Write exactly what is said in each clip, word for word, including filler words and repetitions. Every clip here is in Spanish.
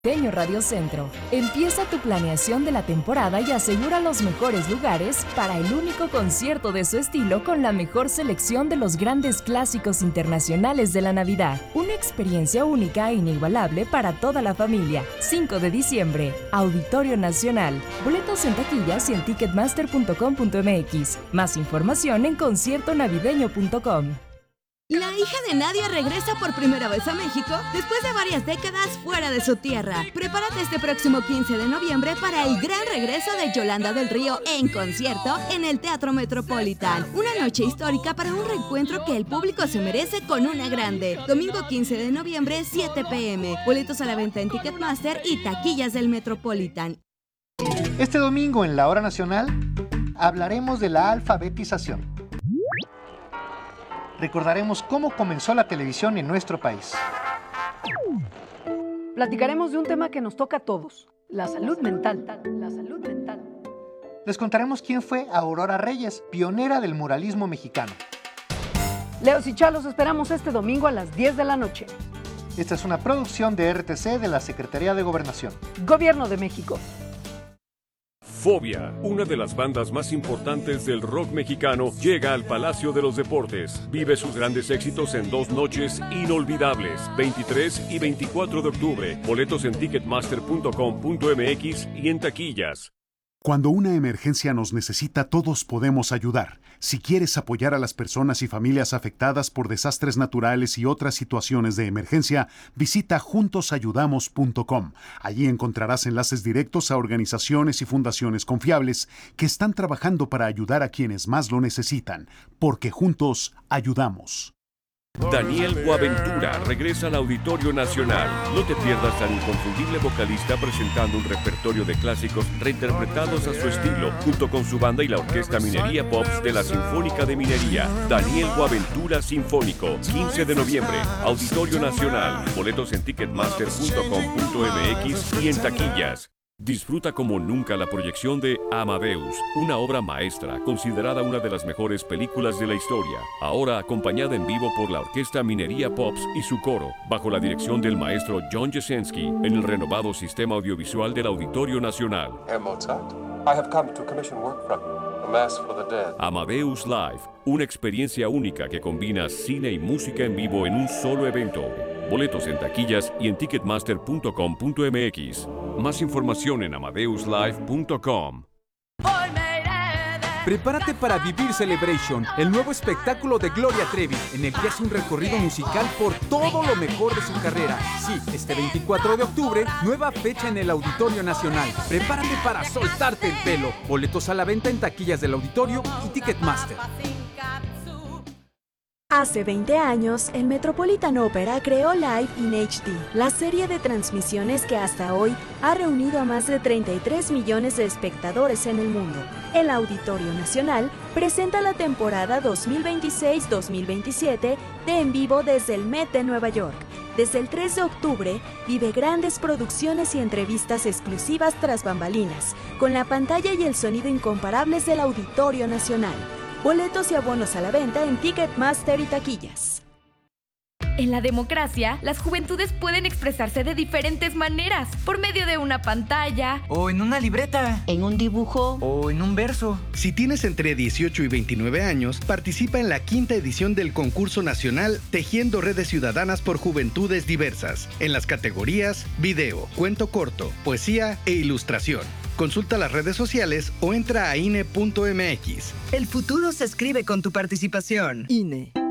Norteño Radio Centro. Empieza tu planeación de la temporada y asegura los mejores lugares para el único concierto de su estilo con la mejor selección de los grandes clásicos internacionales de la Navidad. Una experiencia única e inigualable para toda la familia. cinco de diciembre, Auditorio Nacional. Boletos en taquillas y en ticketmaster punto com punto m x. Más información en concierto navideño punto com. La hija de Nadia regresa por primera vez a México después de varias décadas fuera de su tierra. Prepárate este próximo quince de noviembre para el gran regreso de Yolanda del Río en concierto en el Teatro Metropolitan. Una noche histórica para un reencuentro que el público se merece con una grande. Domingo quince de noviembre, siete p m Boletos a la venta en Ticketmaster y taquillas del Metropolitan. Este domingo en la Hora Nacional hablaremos de la alfabetización. Recordaremos cómo comenzó la televisión en nuestro país. Platicaremos de un tema que nos toca a todos, la salud mental. La salud mental. Les contaremos quién fue Aurora Reyes, pionera del muralismo mexicano. Leos y Chalos esperamos este domingo a las diez de la noche. Esta es una producción de R T C de la Secretaría de Gobernación. Gobierno de México. Fobia, una de las bandas más importantes del rock mexicano, llega al Palacio de los Deportes. Vive sus grandes éxitos en dos noches inolvidables, veintitrés y veinticuatro de octubre. Boletos en ticketmaster punto com punto m x y en taquillas. Cuando una emergencia nos necesita, todos podemos ayudar. Si quieres apoyar a las personas y familias afectadas por desastres naturales y otras situaciones de emergencia, visita juntos ayudamos punto com. Allí encontrarás enlaces directos a organizaciones y fundaciones confiables que están trabajando para ayudar a quienes más lo necesitan, porque juntos ayudamos. Daniel Boaventura regresa al Auditorio Nacional. No te pierdas al inconfundible vocalista presentando un repertorio de clásicos reinterpretados a su estilo, junto con su banda y la Orquesta Minería Pops de la Sinfónica de Minería. Daniel Boaventura Sinfónico, quince de noviembre, Auditorio Nacional. Boletos en ticketmaster punto com punto m x y en taquillas. Disfruta como nunca la proyección de Amadeus, una obra maestra considerada una de las mejores películas de la historia, ahora acompañada en vivo por la Orquesta Minería Pops y su coro, bajo la dirección del maestro John Jesensky, en el renovado sistema audiovisual del Auditorio Nacional. Herr Mozart, I have come to commission work from you, a mass for the dead. Amadeus Live, una experiencia única que combina cine y música en vivo en un solo evento. Boletos en taquillas y en ticketmaster punto com punto m x. Más información en amadeus live punto com. Prepárate para vivir Celebration, el nuevo espectáculo de Gloria Trevi, en el que hace un recorrido musical por todo lo mejor de su carrera. Sí, este veinticuatro de octubre, nueva fecha en el Auditorio Nacional. Prepárate para soltarte el pelo. Boletos a la venta en taquillas del Auditorio y Ticketmaster. Hace veinte años, el Metropolitan Opera creó Live in H D, la serie de transmisiones que hasta hoy ha reunido a más de treinta y tres millones de espectadores en el mundo. El Auditorio Nacional presenta la temporada dos mil veintiséis dos mil veintisiete de En Vivo desde el Met de Nueva York. Desde el tres de octubre, vive grandes producciones y entrevistas exclusivas tras bambalinas, con la pantalla y el sonido incomparables del Auditorio Nacional. Boletos y abonos a la venta en Ticketmaster y taquillas. En la democracia, las juventudes pueden expresarse de diferentes maneras, por medio de una pantalla, o en una libreta, en un dibujo, o en un verso. Si tienes entre dieciocho y veintinueve años, participa en la quinta edición del concurso nacional Tejiendo Redes Ciudadanas por Juventudes Diversas, en las categorías video, cuento corto, poesía e ilustración. Consulta las redes sociales o entra a I N E punto m x. El futuro se escribe con tu participación. I N E.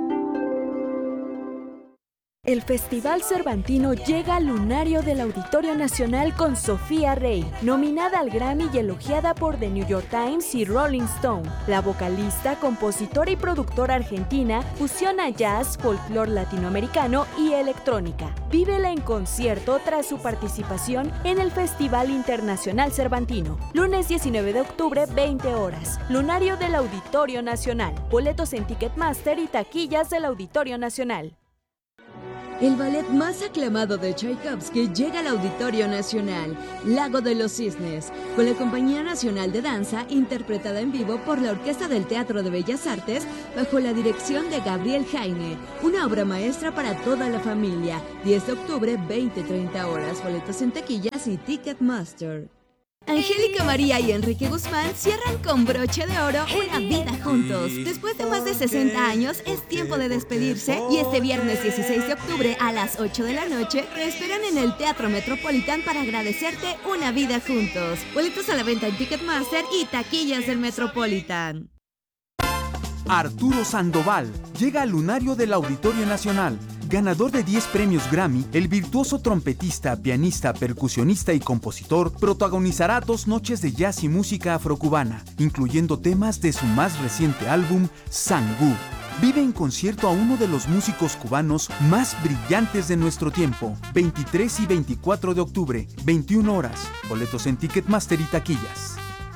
El Festival Cervantino llega al lunario del Auditorio Nacional con Sofía Rey, nominada al Grammy y elogiada por The New York Times y Rolling Stone. La vocalista, compositora y productora argentina fusiona jazz, folclore latinoamericano y electrónica. Vívela en concierto tras su participación en el Festival Internacional Cervantino. Lunes diecinueve de octubre, veinte horas. Lunario del Auditorio Nacional. Boletos en Ticketmaster y taquillas del Auditorio Nacional. El ballet más aclamado de Tchaikovsky llega al Auditorio Nacional, Lago de los Cisnes, con la Compañía Nacional de Danza, interpretada en vivo por la Orquesta del Teatro de Bellas Artes, bajo la dirección de Gabriel Jaime. Una obra maestra para toda la familia. diez de octubre, veinte treinta horas. Boletos en taquillas y Ticketmaster. Angélica María y Enrique Guzmán cierran con broche de oro una vida juntos. Después de más de sesenta años, es tiempo de despedirse y este viernes dieciséis de octubre a las ocho de la noche te esperan en el Teatro Metropolitan para agradecerte una vida juntos. Boletos a la venta en Ticketmaster y taquillas del Metropolitan. Arturo Sandoval llega al lunario del Auditorio Nacional. Ganador de diez premios Grammy, el virtuoso trompetista, pianista, percusionista y compositor protagonizará dos noches de jazz y música afrocubana, incluyendo temas de su más reciente álbum, Sangú. Vive en concierto a uno de los músicos cubanos más brillantes de nuestro tiempo. veintitrés y veinticuatro de octubre, veintiuna horas. Boletos en Ticketmaster y taquillas.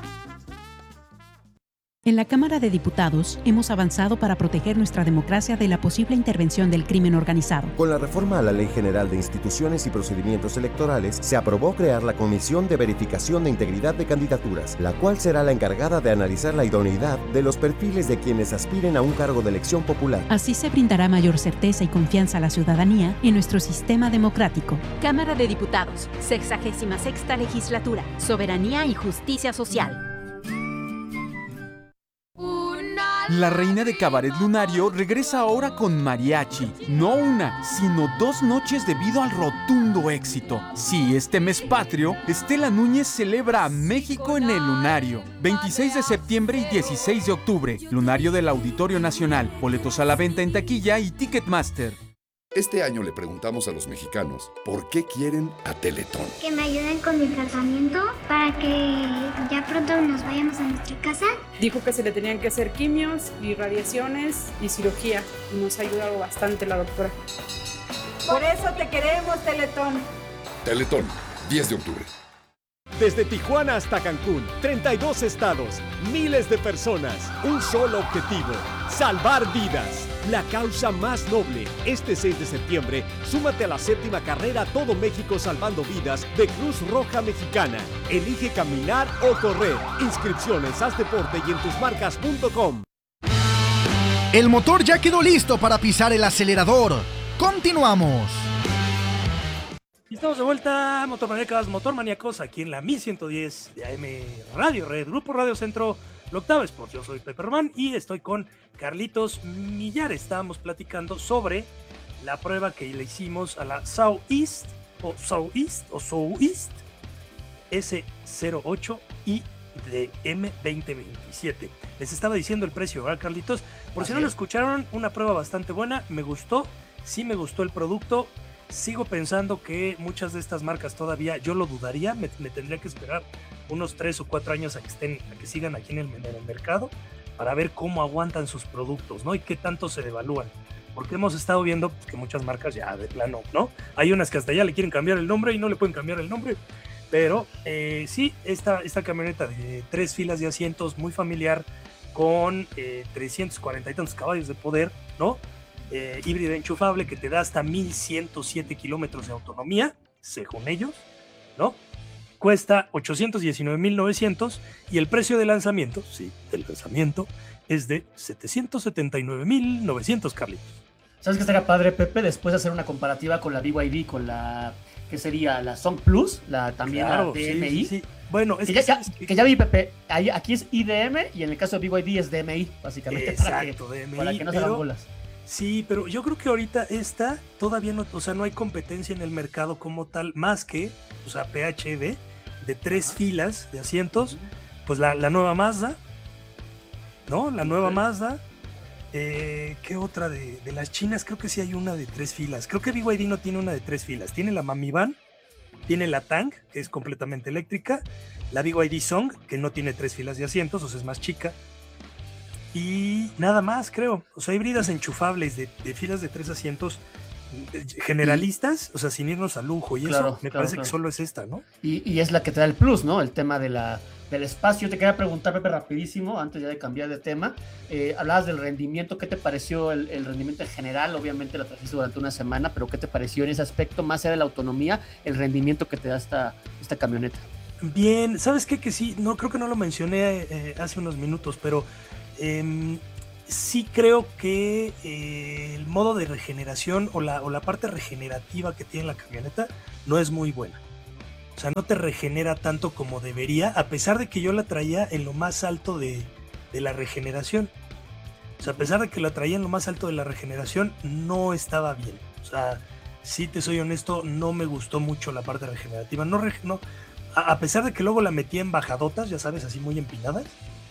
En la Cámara de Diputados hemos avanzado para proteger nuestra democracia de la posible intervención del crimen organizado. Con la reforma a la Ley General de Instituciones y Procedimientos Electorales, se aprobó crear la Comisión de Verificación de Integridad de Candidaturas, la cual será la encargada de analizar la idoneidad de los perfiles de quienes aspiren a un cargo de elección popular. Así se brindará mayor certeza y confianza a la ciudadanía en nuestro sistema democrático. Cámara de Diputados, sexagésima sexta Legislatura, Soberanía y Justicia Social. La reina de cabaret lunario regresa ahora con mariachi. No una, sino dos noches debido al rotundo éxito. Sí, este mes patrio, Estela Núñez celebra a México en el lunario. veintiséis de septiembre y dieciséis de octubre. Lunario del Auditorio Nacional. Boletos a la venta en taquilla y Ticketmaster. Este año le preguntamos a los mexicanos por qué quieren a Teletón. Que me ayuden con mi tratamiento para que ya pronto nos vayamos a nuestra casa. Dijo que se le tenían que hacer quimios y radiaciones y cirugía. Y nos ha ayudado bastante la doctora. Por eso te queremos, Teletón. Teletón, diez de octubre. Desde Tijuana hasta Cancún, treinta y dos estados, miles de personas, un solo objetivo, salvar vidas. La causa más noble. Este seis de septiembre, súmate a la séptima carrera Todo México Salvando Vidas de Cruz Roja Mexicana. Elige caminar o correr. Inscripciones, haz deporte y en tus marcas punto com. El motor ya quedó listo para pisar el acelerador. Continuamos. Y estamos de vuelta, Motormaníacas, Motormaníacos, aquí en la mil ciento diez de A M Radio Red, Grupo Radio Centro, la Octava Sports. Yo soy Pepe Román y estoy con Carlitos Millares. Estábamos platicando sobre la prueba que le hicimos a la Southeast o Southeast o Southeast S cero ocho I D M veinte veintisiete. Les estaba diciendo el precio, ¿verdad, Carlitos? Por Así si no es. Lo escucharon, una prueba bastante buena, me gustó, sí me gustó el producto. Sigo pensando que muchas de estas marcas todavía, yo lo dudaría, me, me tendría que esperar unos tres o cuatro años a que estén, a que sigan aquí en el, en el mercado para ver cómo aguantan sus productos, ¿no? Y qué tanto se devalúan. Porque hemos estado viendo que muchas marcas ya de plano, ¿no? Hay unas que hasta ya le quieren cambiar el nombre y no le pueden cambiar el nombre. Pero eh, sí, esta, esta camioneta de tres filas de asientos, muy familiar, con eh, trescientos cuarenta y tantos caballos de poder, ¿no? Eh, híbrida enchufable que te da hasta mil ciento siete kilómetros de autonomía, según ellos, ¿no? Cuesta ochocientos diecinueve mil novecientos y el precio de lanzamiento, sí, del lanzamiento, es de setecientos setenta y nueve mil novecientos, Carlitos. ¿Sabes qué estaría padre, Pepe? Después de hacer una comparativa con la B Y D, con la, que sería la Song Plus, la también claro, la D M I. Sí, sí, sí. Bueno, es que, que, ya, ya, que ya vi, Pepe, ahí, aquí es I D M y en el caso de B Y D es D M I, básicamente. Exacto, para que, D M I. Para que no se hagan bolas. Sí, pero yo creo que ahorita esta todavía no, o sea, no hay competencia en el mercado como tal, más que, o sea, P H D de tres filas de asientos, pues la, la nueva Mazda, ¿no? La nueva okay. Mazda. Eh, ¿Qué otra de, de las chinas? Creo que sí hay una de tres filas. Creo que B Y D no tiene una de tres filas. Tiene la Mami Van, tiene la Tang, que es completamente eléctrica, la B Y D Song, que no tiene tres filas de asientos, o sea, es más chica. Y nada más, creo. O sea, híbridas enchufables de, de filas de tres asientos generalistas, o sea, sin irnos a lujo y Claro, eso, me claro, parece claro. que solo es esta, ¿no? Y, y es la que te da el plus, ¿no? El tema de la, del espacio. Te quería preguntar, Pepe, rapidísimo, antes ya de cambiar de tema. Eh, hablabas del rendimiento. ¿Qué te pareció el, el rendimiento en general? Obviamente la trajiste durante una semana, pero ¿qué te pareció en ese aspecto, más allá de la autonomía, el rendimiento que te da esta, esta camioneta? Bien, ¿sabes qué? Que sí, no creo que no lo mencioné eh, hace unos minutos, pero eh, sí creo que eh, el modo de regeneración o la, o la parte regenerativa que tiene la camioneta no es muy buena. O sea, no te regenera tanto como debería, a pesar de que yo la traía en lo más alto de, de la regeneración. O sea, a pesar de que la traía en lo más alto de la regeneración, no estaba bien. O sea, si te soy honesto, no me gustó mucho la parte regenerativa. No, no a, a pesar de que luego la metía en bajadotas, ya sabes, así muy empinadas,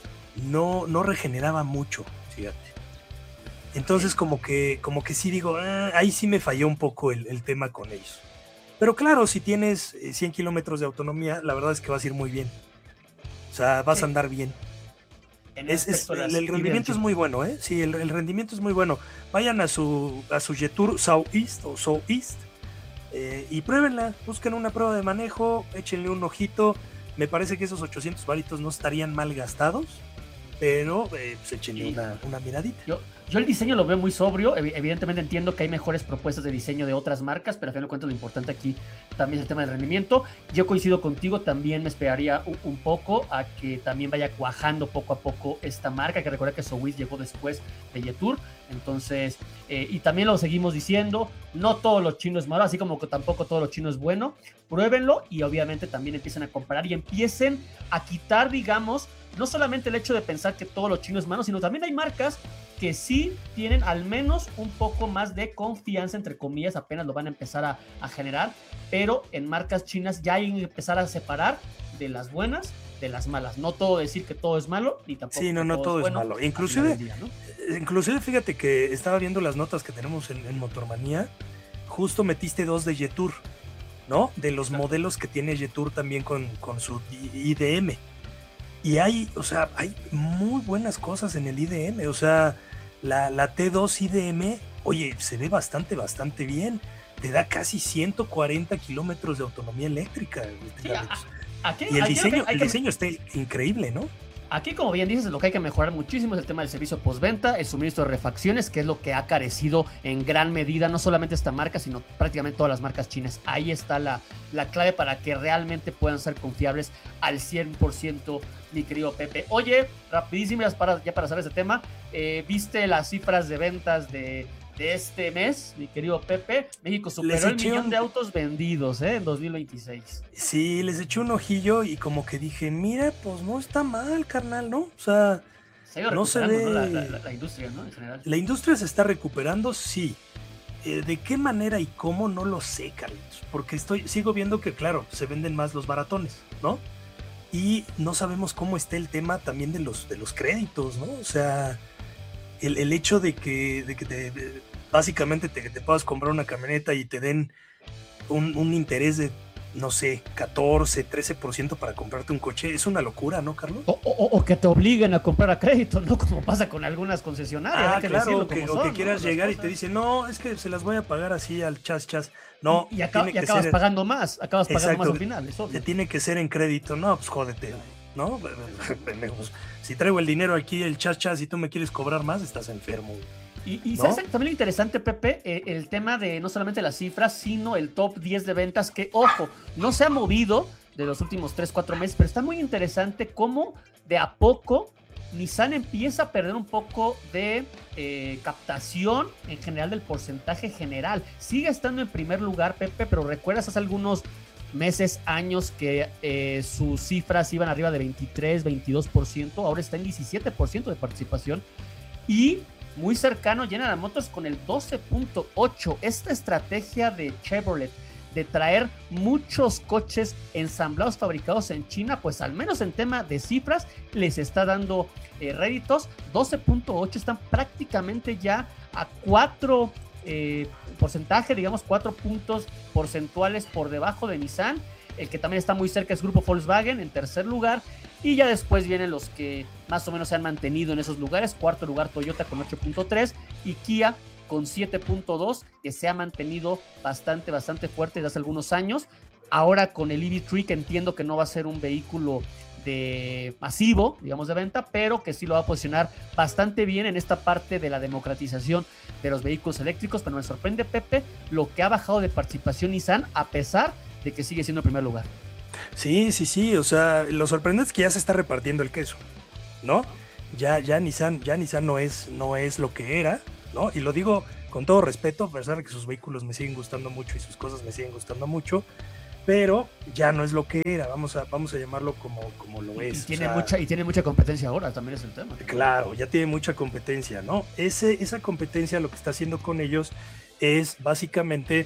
no, no regeneraba mucho, fíjate. Entonces como que, como que sí digo, ah, ahí sí me falló un poco el, el tema con ellos. Pero claro, si tienes cien kilómetros de autonomía, la verdad es que vas a ir muy bien. O sea, vas a andar bien. Es, es, el, el rendimiento es muy bueno, ¿eh? Sí, el, el rendimiento es muy bueno. Vayan a su, a su Jetour Southeast o Southeast eh, y pruébenla. Busquen una prueba de manejo, échenle un ojito. Me parece que esos ochocientos varitos no estarían mal gastados, pero eh, pues échenle una, una miradita. Yo, yo el diseño lo veo muy sobrio. Evidentemente entiendo que hay mejores propuestas de diseño de otras marcas, pero al final de cuentas lo importante aquí también es el tema del rendimiento. Yo coincido contigo, también me esperaría un, un poco a que también vaya cuajando poco a poco esta marca, que recuerda que Southeast llegó después de Jetour. Entonces, eh, y también lo seguimos diciendo, no todo lo chino es malo, así como que tampoco todo lo chino es bueno. Pruébenlo y obviamente también empiecen a comparar y empiecen a quitar, digamos, no solamente el hecho de pensar que todo lo chino es malo, sino también hay marcas que sí tienen al menos un poco más de confianza, entre comillas, apenas lo van a empezar a, a generar, pero en marcas chinas ya hay que empezar a separar de las buenas de las malas. No todo decir que todo es malo, ni tampoco sí, no, no todo, todo es, bueno, es malo. Inclusive, día, ¿no? inclusive fíjate que estaba viendo las notas que tenemos en, en Motormanía, justo metiste dos de Jetour, ¿no? De los Exacto. modelos que tiene Jetour también con, con su I D M. Y hay, o sea, hay muy buenas cosas en el I D M. O sea, la, la T dos I D M, oye, se ve bastante, bastante bien. Te da casi ciento cuarenta kilómetros de autonomía eléctrica. Sí, aquí, y el aquí diseño, el que... diseño está increíble, ¿no? Aquí, como bien dices, lo que hay que mejorar muchísimo es el tema del servicio postventa, el suministro de refacciones, que es lo que ha carecido en gran medida, no solamente esta marca, sino prácticamente todas las marcas chinas. Ahí está la, la clave para que realmente puedan ser confiables al cien por ciento, mi querido Pepe. Oye, rapidísimo, ya para, ya para saber ese tema, eh, ¿viste las cifras de ventas de, de este mes, mi querido Pepe? México superó el millón un... de autos vendidos, ¿eh? En dos mil veintiséis. Sí, les eché un ojillo y como que dije, mira, pues no está mal, carnal, ¿no? O sea, se no se ve... ¿no? La, la, la, la industria, ¿no? En general. La industria se está recuperando, sí. Eh, ¿De qué manera y cómo? No lo sé, Carlitos. Porque estoy, sigo viendo que, claro, se venden más los baratones, ¿no? Y no sabemos cómo está el tema también de los, de los créditos, ¿no? O sea, el, el hecho de que, de que te, básicamente te, te puedas comprar una camioneta y te den un, un interés de, no sé, catorce, trece por ciento para comprarte un coche, es una locura, ¿no, Carlos? O, o, o que te obliguen a comprar a crédito, ¿no? Como pasa con algunas concesionarias. Ah, que claro, o que, o que quieras ¿no? llegar y te dicen, no, es que se las voy a pagar así al chas, chas. No, y, y, acá, y acabas ser... pagando más, acabas pagando Exacto. más al final, es obvio. Te tiene que ser en crédito, no, pues jódete, ¿no? Si traigo el dinero aquí, el chas, chas, y tú me quieres cobrar más, estás enfermo. Y, y ¿no? ¿sabes también lo interesante, Pepe? Eh, el tema de no solamente las cifras, sino el top diez de ventas que, ojo, no se ha movido de los últimos tres, cuatro meses, pero está muy interesante cómo de a poco Nissan empieza a perder un poco de eh, captación en general del porcentaje general. Sigue estando en primer lugar, Pepe, pero recuerdas hace algunos meses, años que eh, sus cifras iban arriba de veintitrés, veintidós por ciento, ahora está en diecisiete por ciento de participación y muy cercano General Motors con el doce punto ocho. Esta estrategia de Chevrolet de traer muchos coches ensamblados, fabricados en China, pues al menos en tema de cifras les está dando eh, réditos. doce punto ocho están prácticamente ya a cuatro eh, porcentaje, digamos cuatro puntos porcentuales por debajo de Nissan. El que también está muy cerca es Grupo Volkswagen en tercer lugar, y ya después vienen los que más o menos se han mantenido en esos lugares. Cuarto lugar Toyota con ocho punto tres y Kia con siete punto dos, que se ha mantenido bastante, bastante fuerte desde hace algunos años. Ahora con el E V tres, que entiendo que no va a ser un vehículo de masivo, digamos, de venta, pero que sí lo va a posicionar bastante bien en esta parte de la democratización de los vehículos eléctricos. Pero me sorprende, Pepe, lo que ha bajado de participación Nissan, a pesar de que sigue siendo el primer lugar. Sí, sí, sí, o sea, lo sorprendente es que ya se está repartiendo el queso, ¿no? Ya, ya Nissan, ya Nissan no es, no es lo que era, ¿no? Y lo digo con todo respeto, a pesar de que sus vehículos me siguen gustando mucho y sus cosas me siguen gustando mucho, pero ya no es lo que era, vamos a, vamos a llamarlo como, como lo es. Y tiene, o sea, mucha, y tiene mucha competencia ahora, también es el tema. Claro, ya tiene mucha competencia, ¿no? Ese, esa competencia lo que está haciendo con ellos es básicamente,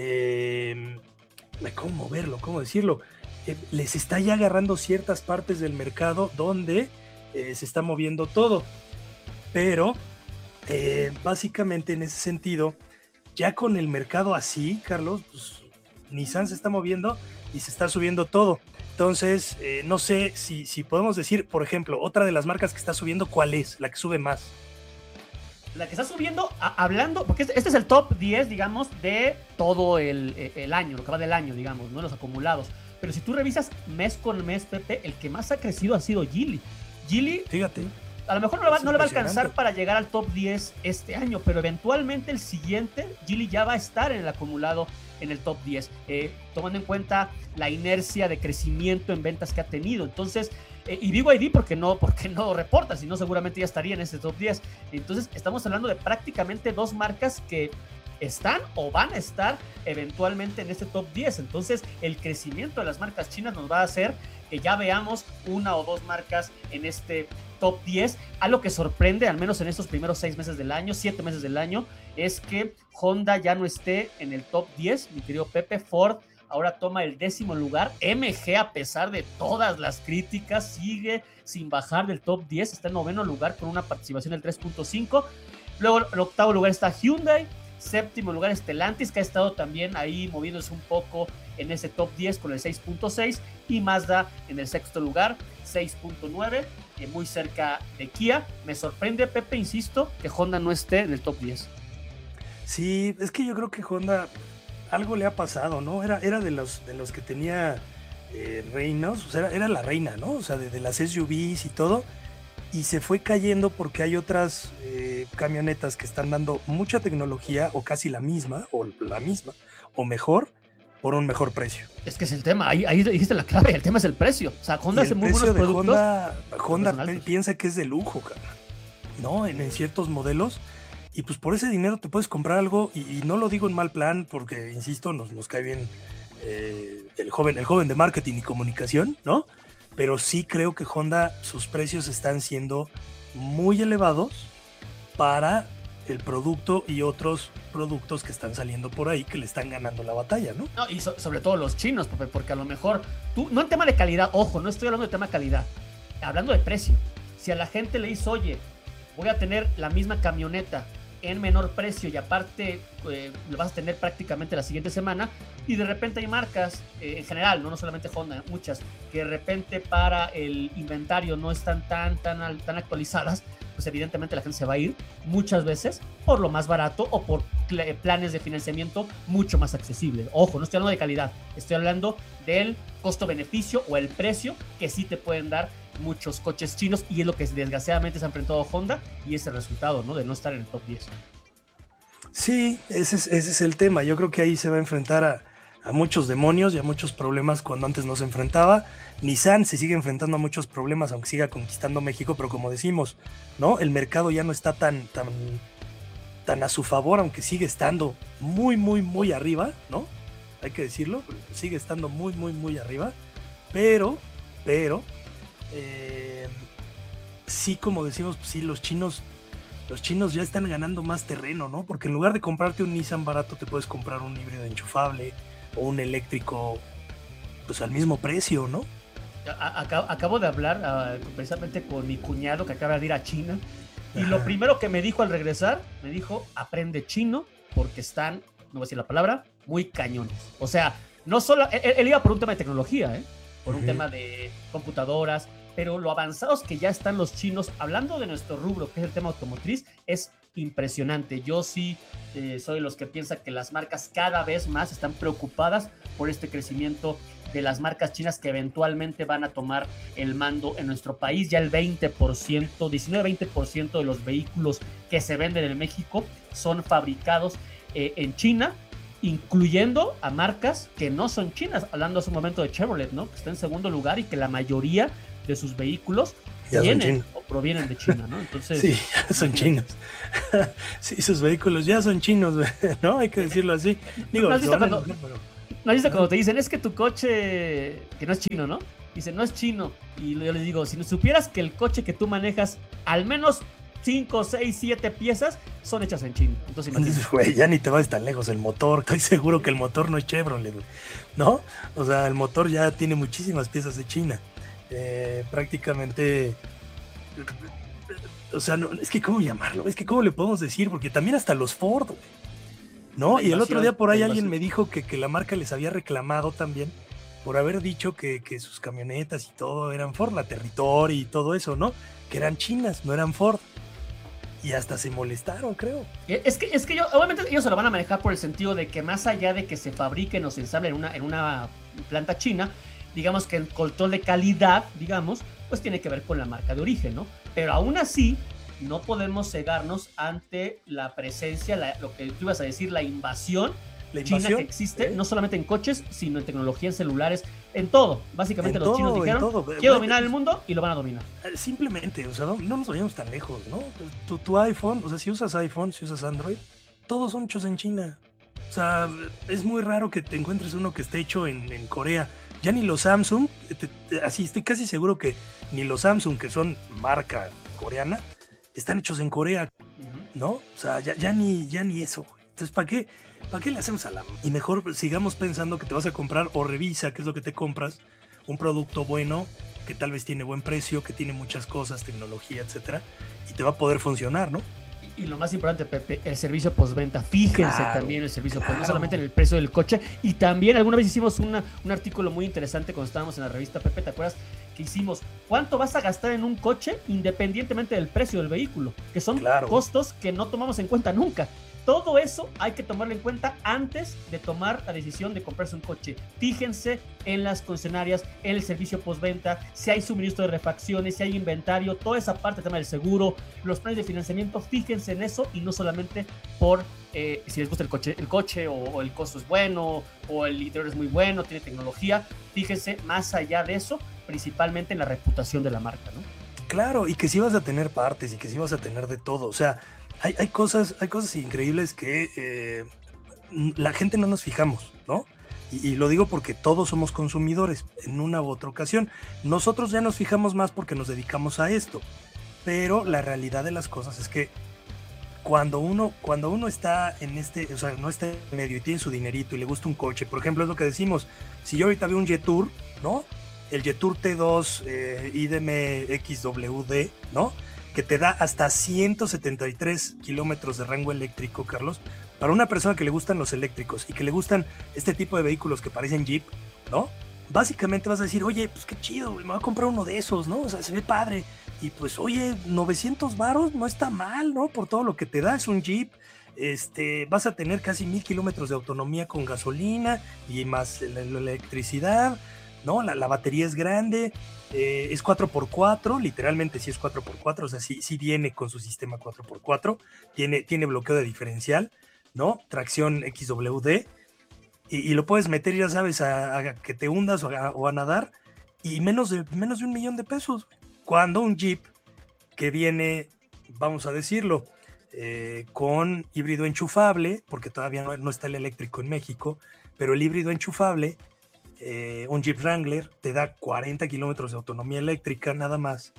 eh, ¿cómo verlo? ¿Cómo decirlo? Eh, les está ya agarrando ciertas partes del mercado donde eh, se está moviendo todo, pero eh, básicamente en ese sentido, ya con el mercado así, Carlos, pues Nissan se está moviendo y se está subiendo todo. Entonces, eh, no sé si, si podemos decir, por ejemplo, otra de las marcas que está subiendo, ¿cuál es? La que sube más. La que está subiendo, a, hablando, porque este, este es el top diez, digamos, de todo el, el año, lo que va del año, digamos, ¿no? Los acumulados. Pero si tú revisas mes con mes, Pepe, el que más ha crecido ha sido Geely. Geely, fíjate, a lo mejor no le, va, no le va a alcanzar para llegar al top diez este año, pero eventualmente el siguiente, Geely ya va a estar en el acumulado en el top diez, eh, tomando en cuenta la inercia de crecimiento en ventas que ha tenido. Entonces, eh, y digo I D porque no, porque no reporta, si no seguramente ya estaría en ese top diez. Entonces, estamos hablando de prácticamente dos marcas que están o van a estar eventualmente en este top diez. Entonces, el crecimiento de las marcas chinas nos va a hacer que ya veamos una o dos marcas en este top diez. Algo que sorprende, al menos en estos primeros seis meses del año, siete meses del año, es que Honda ya no esté en el top diez, mi querido Pepe. Ford ahora toma el décimo lugar. M G, a pesar de todas las críticas, sigue sin bajar del top diez, está en noveno lugar con una participación del tres punto cinco. Luego, en octavo lugar está Hyundai. Séptimo lugar Stellantis, que ha estado también ahí moviéndose un poco en ese top diez con el seis punto seis, y Mazda en el sexto lugar, seis punto nueve, eh, muy cerca de Kia. Me sorprende, Pepe, insisto, que Honda no esté en el top diez. Sí, es que yo creo que Honda algo le ha pasado, ¿no? Era, era de los de los que tenía eh, reinos, o sea, era, era la reina, ¿no? O sea, de, de las S U Vs y todo, y se fue cayendo porque hay otras eh, camionetas que están dando mucha tecnología, o casi la misma, o la misma, o mejor, por un mejor precio. Es que es el tema, ahí, ahí dijiste la clave, el tema es el precio. O sea, Honda hace muy buenos productos. Honda, Honda p- piensa que es de lujo, cara, ¿no? En, en ciertos modelos, y pues por ese dinero te puedes comprar algo, y, y no lo digo en mal plan, porque, insisto, nos, nos cae bien eh, el joven, el joven de marketing y comunicación, ¿no? Pero sí creo que Honda, sus precios están siendo muy elevados para el producto y otros productos que están saliendo por ahí que le están ganando la batalla, ¿no? No, y so- sobre todo los chinos, Pepe, porque a lo mejor tú, no en tema de calidad, ojo, no estoy hablando de tema de calidad, hablando de precio. Si a la gente le dice, oye, voy a tener la misma camioneta en menor precio y aparte eh, lo vas a tener prácticamente la siguiente semana, y de repente hay marcas, eh, en general, no, no solamente Honda, muchas, que de repente para el inventario no están tan, tan, tan actualizadas, pues evidentemente la gente se va a ir muchas veces por lo más barato o por pl- planes de financiamiento mucho más accesibles. Ojo, no estoy hablando de calidad, estoy hablando del costo-beneficio o el precio que sí te pueden dar muchos coches chinos, y es lo que desgraciadamente se ha enfrentado Honda, y es el resultado, ¿no?, de no estar en el top diez. Sí, ese es, ese es el tema. Yo creo que ahí se va a enfrentar a, a muchos demonios y a muchos problemas cuando antes no se enfrentaba. Nissan se sigue enfrentando a muchos problemas, aunque siga conquistando México, pero como decimos, ¿no? El mercado ya no está tan, tan, tan a su favor, aunque sigue estando muy, muy, muy arriba, ¿no? Hay que decirlo, sigue estando muy, muy, muy arriba, pero, pero, eh, sí, como decimos, pues sí, los chinos, los chinos ya están ganando más terreno, ¿no? Porque en lugar de comprarte un Nissan barato, te puedes comprar un híbrido enchufable o un eléctrico, pues al mismo precio, ¿no? Acabo, acabo de hablar uh, precisamente con mi cuñado que acaba de ir a China, y lo primero que me dijo al regresar, me dijo, aprende chino porque están, no voy a decir la palabra, muy cañones. O sea, no solo, él, él iba por un tema de tecnología, ¿eh? por un uh-huh. tema de computadoras, pero lo avanzados que ya están los chinos, hablando de nuestro rubro, que es el tema automotriz, es impresionante. Yo sí eh, soy de los que piensa que las marcas cada vez más están preocupadas por este crecimiento de las marcas chinas que eventualmente van a tomar el mando en nuestro país. Ya el veinte por ciento, diecinueve a veinte por ciento de los vehículos que se venden en México son fabricados eh, en China, incluyendo a marcas que no son chinas, hablando hace un momento de Chevrolet, ¿no? Que está en segundo lugar y que la mayoría de sus vehículos ya vienen o provienen de China, ¿no? Entonces, sí, ya son chinos. Sí, sus vehículos ya son chinos, ¿no? Hay que decirlo así. Digo, ¿no has visto son- cuando, ¿no has visto cuando te dicen, es que tu coche, que no es chino, ¿no? Dicen, no es chino. Y yo les digo, si no supieras que el coche que tú manejas, al menos cinco, seis, siete piezas son hechas en China. Entonces, imagínate. Güey, ya ni te vas tan lejos. El motor, estoy seguro que el motor no es Chevrolet, güey, ¿no? O sea, el motor ya tiene muchísimas piezas de China. Eh, prácticamente, o sea, no, es que cómo llamarlo, es que cómo le podemos decir, porque también hasta los Ford, güey, ¿no? La Y el otro invasión, día por ahí la alguien invasión. me dijo que, que la marca les había reclamado también por haber dicho que, que sus camionetas y todo eran Ford, la Territory y todo eso, ¿no? Que eran chinas, no eran Ford. Y hasta se molestaron, creo. Es que, es que yo, obviamente ellos se lo van a manejar por el sentido de que más allá de que se fabriquen o se ensamblen en una, en una planta china, digamos que el control de calidad, digamos, pues tiene que ver con la marca de origen, ¿no? Pero aún así, no podemos cegarnos ante la presencia, la- lo que tú ibas a decir, la invasión, La china invasión, que existe, ¿eh? no solamente en coches, sino en tecnología, en celulares, en todo. Básicamente En los todo, chinos en dijeron, todo. quiero dominar el mundo y lo van a dominar. Simplemente, o sea, no, no nos vayamos tan lejos, ¿no? Tu, tu iPhone, o sea, si usas iPhone, si usas Android, todos son hechos en China. O sea, es muy raro que te encuentres uno que esté hecho en, en Corea. Ya ni los Samsung, te- te- así estoy casi seguro que ni los Samsung, que son marca coreana, están hechos en Corea, ¿no? O sea, ya, ya, ni, ya ni eso. Entonces, ¿para qué, ¿para qué le hacemos a la... Y mejor sigamos pensando que te vas a comprar o revisa qué es lo que te compras, un producto bueno, que tal vez tiene buen precio, que tiene muchas cosas, tecnología, etcétera, y te va a poder funcionar, ¿no? Y lo más importante, Pepe, el servicio postventa. Fíjense Claro, también el servicio postventa, no claro. solamente en el precio del coche. Y también alguna vez hicimos una, un artículo muy interesante cuando estábamos en la revista, Pepe, ¿te acuerdas? Que hicimos, ¿cuánto vas a gastar en un coche independientemente del precio del vehículo? Que son Claro. costos que no tomamos en cuenta nunca. Todo eso hay que tomarlo en cuenta antes de tomar la decisión de comprarse un coche. Fíjense en las concesionarias, en el servicio postventa, si hay suministro de refacciones, si hay inventario, toda esa parte, el tema del seguro, los planes de financiamiento, fíjense en eso y no solamente por eh, si les gusta el coche, el coche o, o el costo es bueno o el interior es muy bueno, tiene tecnología. Fíjense más allá de eso, principalmente en la reputación de la marca, ¿no? Claro, y que sí vas a tener partes y que sí vas a tener de todo. O sea, hay, hay cosas, hay cosas increíbles que eh, la gente no nos fijamos, ¿no? Y, y lo digo porque todos somos consumidores en una u otra ocasión. Nosotros ya nos fijamos más porque nos dedicamos a esto. Pero la realidad de las cosas es que cuando uno, cuando uno está en este, o sea, no está en medio y tiene su dinerito y le gusta un coche, por ejemplo, es lo que decimos, si yo ahorita veo un Jetour, ¿no? El Jetour T dos eh, I D M X W D, ¿no? Que te da hasta ciento setenta y tres kilómetros de rango eléctrico, Carlos, para una persona que le gustan los eléctricos y que le gustan este tipo de vehículos que parecen Jeep, ¿no? Básicamente vas a decir, oye, pues qué chido, me voy a comprar uno de esos, ¿no? O sea, se ve padre. Y pues, oye, novecientos varos no está mal, ¿no? Por todo lo que te da, es un Jeep. Este, vas a tener casi mil kilómetros de autonomía con gasolina y más la, la electricidad, ¿no? La, la batería es grande, eh, es cuatro por cuatro, literalmente sí es cuatro por cuatro, o sea, sí, sí viene con su sistema cuatro por cuatro, tiene, tiene bloqueo de diferencial, ¿no? Tracción X W D, y, y lo puedes meter, ya sabes, a, a que te hundas o a, o a nadar, y menos de, menos de un millón de pesos. Cuando un Jeep que viene, vamos a decirlo, eh, con híbrido enchufable, porque todavía no, no está el eléctrico en México, pero el híbrido enchufable, eh, un Jeep Wrangler, te da cuarenta kilómetros de autonomía eléctrica nada más.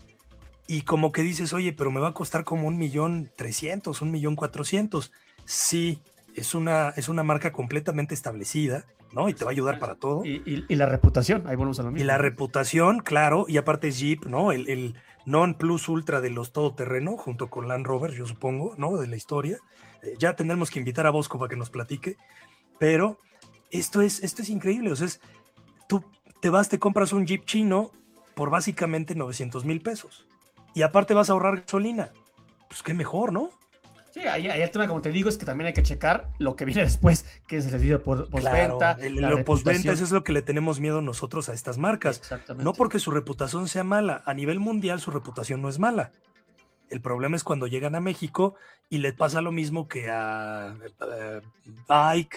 Y como que dices, oye, pero me va a costar como un millón trescientos, un millón cuatrocientos. Sí, es una, es una marca completamente establecida, ¿no? Y te va a ayudar para todo. Y, y, y la reputación, ahí volvemos a lo mismo. Y la reputación, claro, y aparte es Jeep, ¿no? El, el non plus ultra de los todoterreno, junto con Land Rover, yo supongo, ¿no? De la historia. Eh, ya tendremos que invitar a Bosco para que nos platique, pero esto es, esto es increíble, o sea, es, tú te vas, te compras un Jeep chino por básicamente novecientos mil pesos, y aparte vas a ahorrar gasolina, pues qué mejor, ¿no? Sí, ahí, ahí el tema, como te digo, es que también hay que checar lo que viene después, que es el servicio por postventa. Claro, el, lo postventa, eso es lo que le tenemos miedo nosotros a estas marcas. Exactamente. No porque su reputación sea mala, a nivel mundial su reputación no es mala. El problema es cuando llegan a México y les pasa lo mismo que a, a Bike,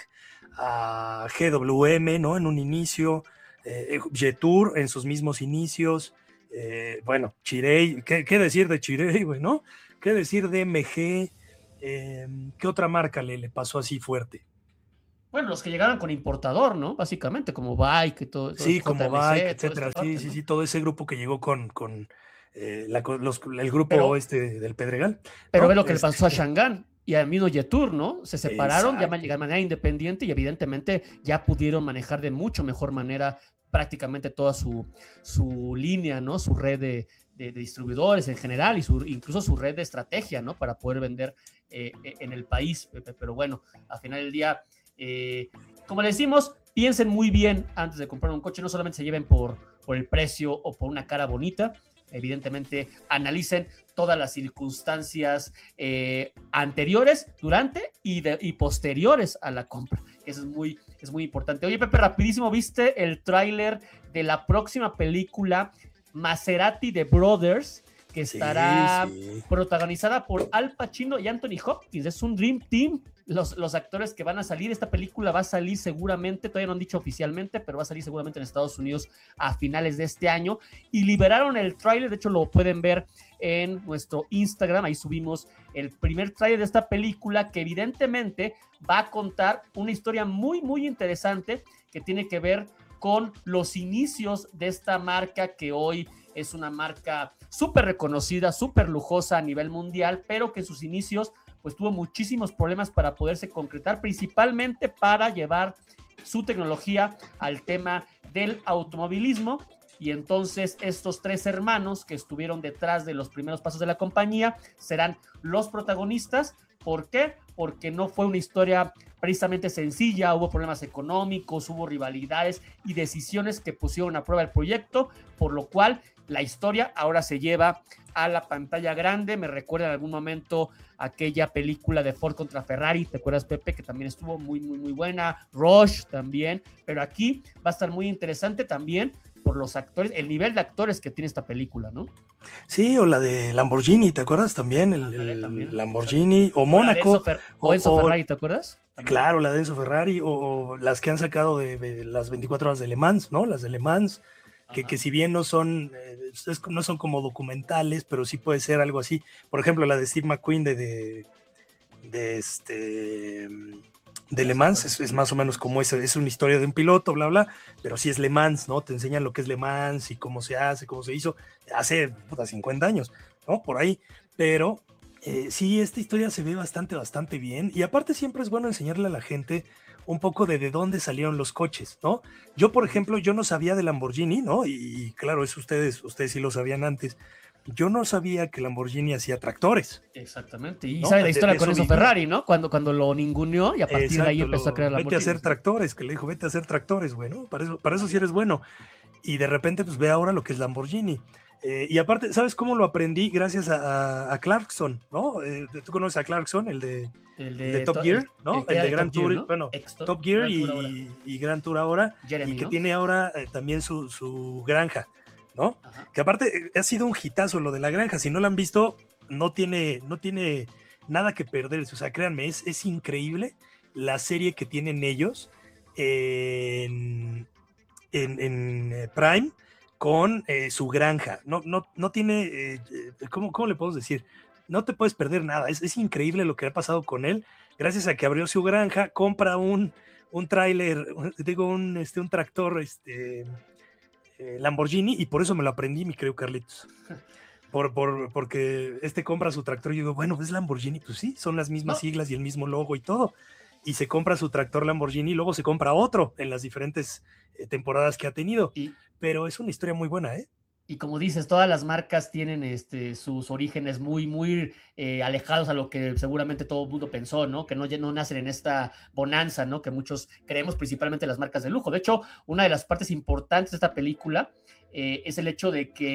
a G W M, ¿no? En un inicio, eh, Jetour en sus mismos inicios, eh, bueno, Chirey, ¿qué, qué decir de Chirey, güey, no? ¿Qué decir de M G? Eh, ¿Qué otra marca le, le pasó así fuerte? Bueno, los que llegaron con importador, ¿no? Básicamente, como Bike y todo. Sí, todo como J M C, Bike, etcétera. Sí, parte, sí, ¿no? sí, todo ese grupo que llegó con, con eh, la, los, el grupo pero, este del Pedregal. Pero ¿no? ve lo que este... le pasó a Shangan y a Mino Jetour, ¿no? Se separaron Exacto. ya de manera independiente y evidentemente ya pudieron manejar de mucho mejor manera prácticamente toda su, su línea, ¿no? Su red de, de, de distribuidores en general y su, incluso su red de estrategia, ¿no? Para poder vender eh, en el país. Pero bueno, al final del día, eh, como le decimos, piensen muy bien antes de comprar un coche, no solamente se lleven por, por el precio o por una cara bonita, evidentemente analicen todas las circunstancias eh, anteriores, durante y, de, y posteriores a la compra. Eso es muy, es muy importante. Oye, Pepe, rapidísimo, ¿viste el tráiler de la próxima película Maserati The Brothers, que estará sí, sí. protagonizada por Al Pacino y Anthony Hopkins? Es un Dream Team, los, los actores que van a salir. Esta película va a salir seguramente, todavía no han dicho oficialmente, pero va a salir seguramente en Estados Unidos a finales de este año, y liberaron el tráiler. De hecho lo pueden ver en nuestro Instagram, ahí subimos el primer tráiler de esta película, que evidentemente va a contar una historia muy muy interesante que tiene que ver con los inicios de esta marca, que hoy es una marca súper reconocida, súper lujosa a nivel mundial, pero que en sus inicios pues tuvo muchísimos problemas para poderse concretar, principalmente para llevar su tecnología al tema del automovilismo. Y entonces estos tres hermanos que estuvieron detrás de los primeros pasos de la compañía serán los protagonistas. ¿Por qué? Porque no fue una historia precisamente sencilla, hubo problemas económicos, hubo rivalidades y decisiones que pusieron a prueba el proyecto, por lo cual la historia ahora se lleva a la pantalla grande. Me recuerda en algún momento aquella película de Ford contra Ferrari, ¿te acuerdas, Pepe? Que también estuvo muy, muy, muy buena. Rush también, pero aquí va a estar muy interesante también por los actores, el nivel de actores que tiene esta película, ¿no? Sí, o la de Lamborghini, ¿te acuerdas también? El, el también. Lamborghini, o Mónaco. O, Fer o Enzo Ferrari, ¿te acuerdas? También. Claro, la de Enzo Ferrari, o, o las que han sacado de, de las veinticuatro horas de Le Mans, ¿no? Las de Le Mans, que, que si bien no son, eh, es, no son como documentales, pero sí puede ser algo así. Por ejemplo, la de Steve McQueen de, de, de este... de Le Mans, es, es más o menos como esa, es una historia de un piloto, bla, bla, pero sí es Le Mans, ¿no? Te enseñan lo que es Le Mans y cómo se hace, cómo se hizo, hace puta, cincuenta años, ¿no? Por ahí, pero eh, sí, esta historia se ve bastante, bastante bien, y aparte siempre es bueno enseñarle a la gente un poco de de dónde salieron los coches, ¿no? Yo, por ejemplo, yo no sabía de Lamborghini, ¿no? Y, y claro, eso ustedes, ustedes sí lo sabían antes. Yo no sabía que Lamborghini hacía tractores. Exactamente, y ¿no? sabe la historia de, de con Enzo vivía. Ferrari, ¿no? Cuando, cuando lo ninguneó y a partir Exacto, de ahí empezó lo, a crear Lamborghini. Vete a hacer tractores, que le dijo, vete a hacer tractores, güey, ¿no? Para eso, para eso sí eres bueno. Y de repente, pues ve ahora lo que es Lamborghini. Eh, y aparte, ¿sabes cómo lo aprendí? Gracias a, a, a Clarkson, ¿no? Eh, ¿Tú conoces a Clarkson, el de, el de, el de Top to, Gear, ¿no? El, el, el de Grand Top Tour, Gear, ¿no? bueno, Ex-top, Top Gear Grand y, Tour y, y Grand Tour ahora, Jeremy, y que ¿no? tiene ahora eh, también su, su granja, ¿no? Ajá. Que aparte ha sido un hitazo lo de la granja. Si no lo han visto, no tiene, no tiene nada que perderse. O sea, créanme, es, es increíble la serie que tienen ellos en, en, en Prime con eh, su granja. No, no, no tiene, eh, ¿cómo, ¿cómo le podemos decir? No te puedes perder nada. Es, es increíble lo que ha pasado con él. Gracias a que abrió su granja, compra un, un tráiler, digo, un, este, un tractor, este... Lamborghini, y por eso me lo aprendí, mi querido Carlitos. Por, por, porque este compra su tractor y yo digo, bueno, ¿es Lamborghini? Pues sí, son las mismas no. siglas y el mismo logo y todo. Y se compra su tractor Lamborghini y luego se compra otro en las diferentes eh, temporadas que ha tenido. Y, Pero es una historia muy buena, ¿eh? Y como dices, todas las marcas tienen este, sus orígenes muy, muy eh, alejados a lo que seguramente todo el mundo pensó, ¿no? Que no, no nacen en esta bonanza, ¿no? Que muchos creemos, principalmente las marcas de lujo. De hecho, una de las partes importantes de esta película eh, es el hecho de que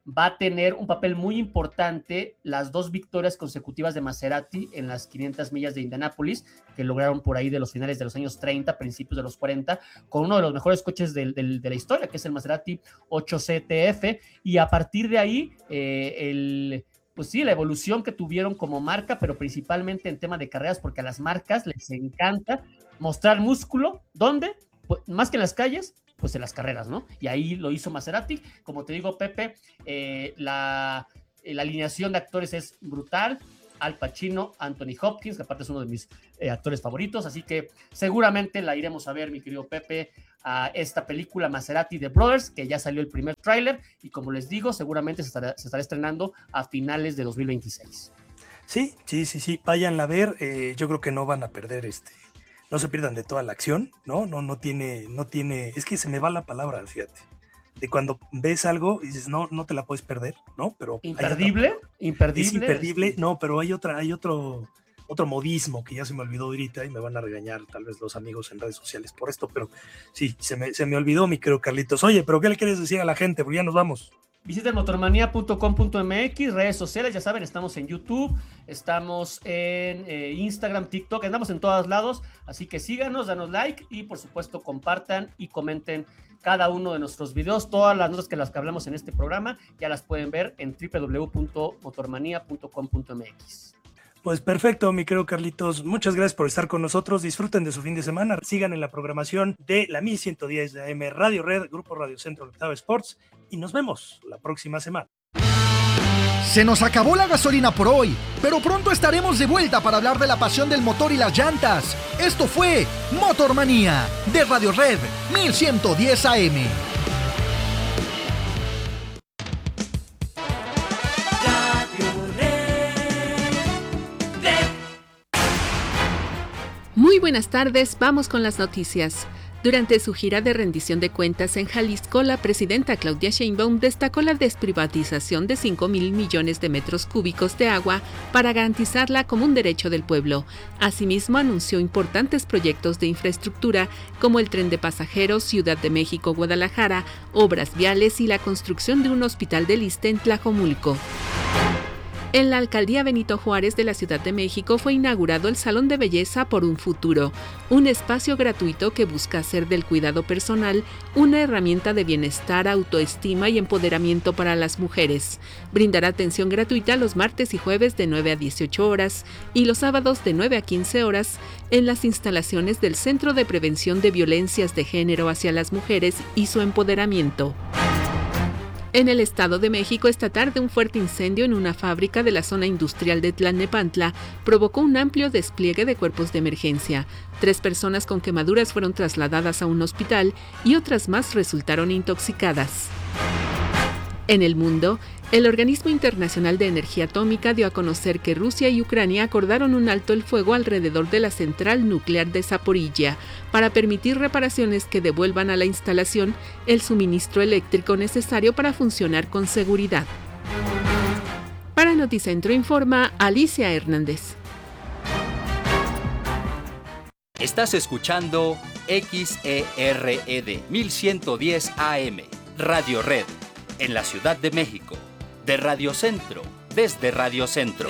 va a tener un papel muy importante las dos victorias consecutivas de Maserati en las quinientas millas de Indianápolis, que lograron por ahí de los finales de los años treinta, principios de los cuarenta, con uno de los mejores coches de, de, de la historia, que es el Maserati ocho C T F, y a partir de ahí, eh, el... pues sí, la evolución que tuvieron como marca, pero principalmente en tema de carreras, porque a las marcas les encanta mostrar músculo. ¿Dónde? Pues, más que en las calles, pues en las carreras, ¿no? Y ahí lo hizo Maserati. Como te digo, Pepe, eh, la, la alineación de actores es brutal. Al Pacino, Anthony Hopkins, que aparte es uno de mis eh, actores favoritos, así que seguramente la iremos a ver, mi querido Pepe, a esta película Maserati The Brothers, que ya salió el primer tráiler, y como les digo, seguramente se estará, se estará estrenando a finales de dos mil veintiséis. Sí, sí, sí, sí, váyanla a ver, eh, yo creo que no van a perder este, no se pierdan de toda la acción, ¿no? No, no tiene, no tiene, es que se me va la palabra, fíjate, de cuando ves algo y dices, no, no te la puedes perder, ¿no? Pero imperdible, imperdible. Es imperdible, no, pero hay otra, hay otro, otro modismo que ya se me olvidó ahorita y me van a regañar tal vez los amigos en redes sociales por esto, pero sí, se me, se me olvidó, mi querido Carlitos. Oye, pero ¿qué le quieres decir a la gente? Porque ya nos vamos. Visiten motormanía punto com punto m x, redes sociales, ya saben, estamos en YouTube, estamos en eh, Instagram, TikTok, andamos en todos lados, así que síganos, danos like y por supuesto compartan y comenten cada uno de nuestros videos. Todas las notas que las que hablamos en este programa ya las pueden ver en doble u doble u doble u punto motormanía punto com punto m x. Pues perfecto, mi querido Carlitos. Muchas gracias por estar con nosotros. Disfruten de su fin de semana. Sigan en la programación de la mil ciento diez de A M Radio Red, Grupo Radio Centro Octava Sports. Y nos vemos la próxima semana. Se nos acabó la gasolina por hoy, pero pronto estaremos de vuelta para hablar de la pasión del motor y las llantas. Esto fue Motormanía de Radio Red mil ciento diez A M. Muy buenas tardes, vamos con las noticias. Durante su gira de rendición de cuentas en Jalisco, la presidenta Claudia Sheinbaum destacó la desprivatización de cinco mil millones de metros cúbicos de agua para garantizarla como un derecho del pueblo. Asimismo, anunció importantes proyectos de infraestructura como el tren de pasajeros Ciudad de México-Guadalajara, obras viales y la construcción de un hospital del ISSSTE en Tlajomulco. En la alcaldía Benito Juárez de la Ciudad de México fue inaugurado el Salón de Belleza por un Futuro, un espacio gratuito que busca hacer del cuidado personal una herramienta de bienestar, autoestima y empoderamiento para las mujeres. Brindará atención gratuita los martes y jueves de nueve a dieciocho horas y los sábados de nueve a quince horas en las instalaciones del Centro de Prevención de Violencias de Género hacia las Mujeres y su Empoderamiento. En el Estado de México, esta tarde, un fuerte incendio en una fábrica de la zona industrial de Tlalnepantla provocó un amplio despliegue de cuerpos de emergencia. Tres personas con quemaduras fueron trasladadas a un hospital y otras más resultaron intoxicadas. En el mundo, el Organismo Internacional de Energía Atómica dio a conocer que Rusia y Ucrania acordaron un alto el fuego alrededor de la central nuclear de Zaporilla para permitir reparaciones que devuelvan a la instalación el suministro eléctrico necesario para funcionar con seguridad. Para Noticentro informa Alicia Hernández. Estás escuchando X E R E D mil ciento diez A M, Radio Red, en la Ciudad de México, de Radio Centro, desde Radio Centro.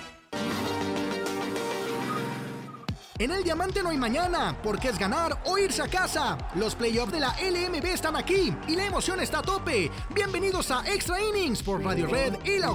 En el Diamante no hay mañana, porque es ganar o irse a casa. Los playoffs de la L M B están aquí y la emoción está a tope. Bienvenidos a Extra Innings por Radio Red y la